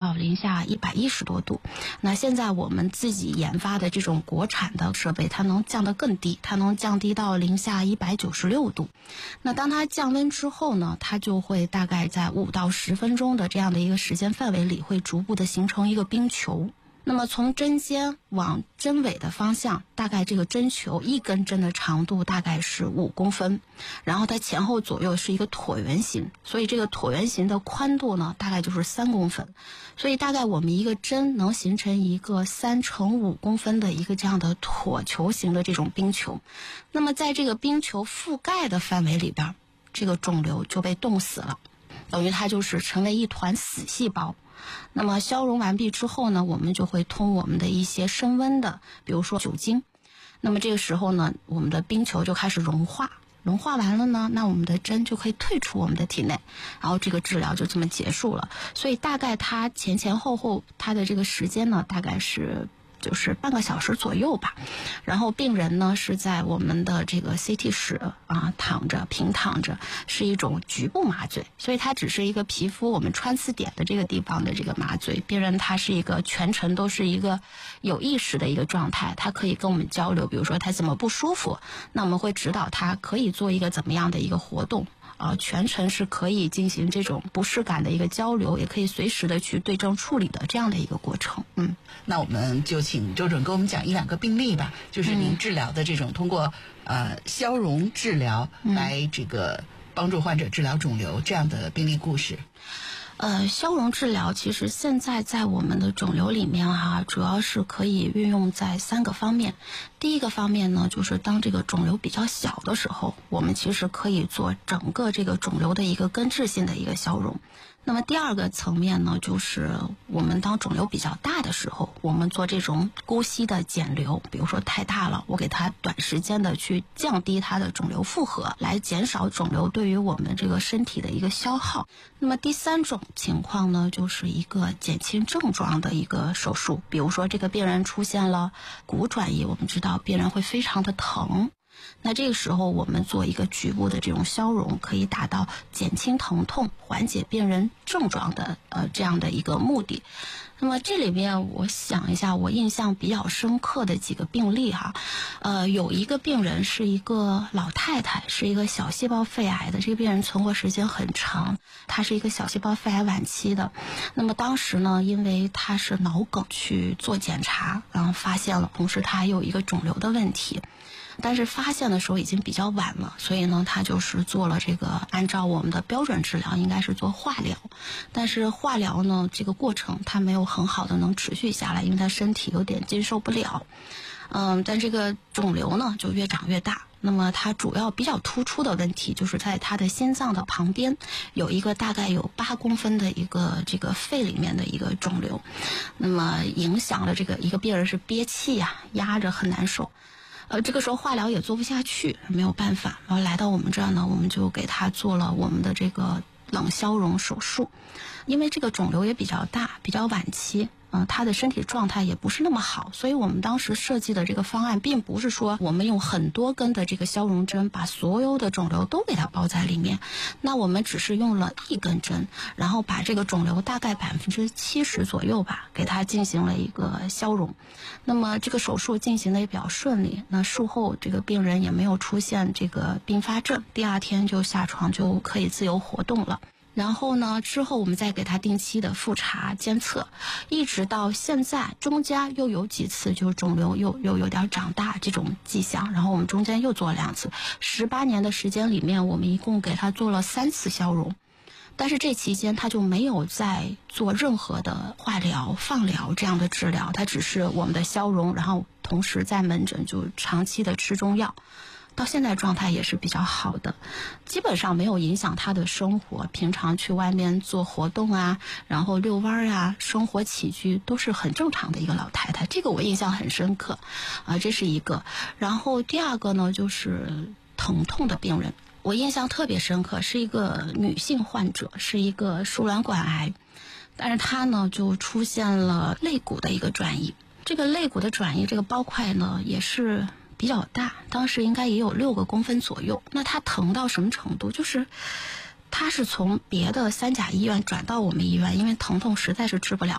到零下110多度。那现在我们自己研发的这种国产的设备，它能降得更低，它能降低到零下196度。那当它降温之后呢，它就会大概在5到10分钟的这样的一个时间范围里，会逐步的形成一个冰球。那么从针尖往针尾的方向，大概这个针球一根针的长度大概是5公分，然后它前后左右是一个椭圆形，所以这个椭圆形的宽度呢大概就是3公分，所以大概我们一个针能形成一个3乘5公分的一个这样的椭球形的这种冰球。那么在这个冰球覆盖的范围里边，这个肿瘤就被冻死了，等于它就是成为一团死细胞。那么消融完毕之后呢，我们就会通我们的一些升温的，比如说酒精。那么这个时候呢，我们的冰球就开始融化，融化完了呢，那我们的针就可以退出我们的体内，然后这个治疗就这么结束了。所以大概它前后它的这个时间呢，大概是就是半个小时左右吧。然后病人呢是在我们的这个 CT 室平躺着，是一种局部麻醉，所以它只是一个皮肤我们穿刺点的这个地方的这个麻醉。病人他是一个全程都是一个有意识的一个状态，他可以跟我们交流，比如说他怎么不舒服，那我们会指导他可以做一个怎么样的一个活动。全程是可以进行这种不适感的一个交流，也可以随时的去对症处理的这样的一个过程。 那我们就请周准给我们讲1-2个病例吧，就是您治疗的这种通过消融治疗来这个帮助患者治疗肿瘤这样的病例故事。 消融治疗其实现在在我们的肿瘤里面主要是可以运用在3个方面。第一个方面呢，就是当这个肿瘤比较小的时候，我们其实可以做整个这个肿瘤的一个根治性的一个消融。那么第二个层面呢，就是我们当肿瘤比较大的时候，我们做这种姑息的减瘤，比如说太大了，我给它短时间的去降低它的肿瘤负荷，来减少肿瘤对于我们这个身体的一个消耗。那么第3种情况呢，就是一个减轻症状的一个手术，比如说这个病人出现了骨转移，我们知道病人会非常的疼，那这个时候我们做一个局部的这种消融，可以达到减轻疼痛、缓解病人症状的这样的一个目的。那么这里面我想一下，我印象比较深刻的几个病例有一个病人是一个老太太，是一个小细胞肺癌的，这个病人存活时间很长，她是一个小细胞肺癌晚期的。那么当时呢，因为她是脑梗去做检查，然后发现了，同时她还有一个肿瘤的问题。但是发现的时候已经比较晚了，所以呢，他就是做了这个按照我们的标准治疗，应该是做化疗。但是化疗呢，这个过程他没有很好的能持续下来，因为他身体有点经受不了。但这个肿瘤呢就越长越大。那么它主要比较突出的问题就是在它的心脏的旁边有一个大概有8公分的一个这个肺里面的一个肿瘤，那么影响了这个一个病人是憋气压着很难受。这个时候化疗也做不下去，没有办法，然后来到我们这儿呢，我们就给他做了我们的这个冷消融手术。因为这个肿瘤也比较大，比较晚期，他的身体状态也不是那么好，所以我们当时设计的这个方案并不是说我们用很多根的这个消融针把所有的肿瘤都给它包在里面，那我们只是用了1根针，然后把这个肿瘤大概70%左右吧，给它进行了一个消融。那么这个手术进行的也比较顺利，那术后这个病人也没有出现这个并发症，第2天就下床就可以自由活动了。然后呢，之后我们再给他定期的复查监测，一直到现在中间又有几次就是肿瘤又有点长大这种迹象，然后我们中间又做了2次，18年的时间里面我们一共给他做了3次消融。但是这期间他就没有再做任何的化疗、放疗这样的治疗，他只是我们的消融，然后同时在门诊就长期的吃中药。到现在状态也是比较好的，基本上没有影响他的生活，平常去外面做活动然后遛弯生活起居都是很正常的一个老太太，这个我印象很深刻这是一个。然后第2个呢，就是疼痛的病人，我印象特别深刻，是一个女性患者，是一个输卵管癌，但是她呢就出现了肋骨的一个转移。这个肋骨的转移，这个包块呢也是比较大，当时应该也有6个公分左右。那它疼到什么程度？就是它是从别的3甲医院转到我们医院，因为疼痛实在是治不了。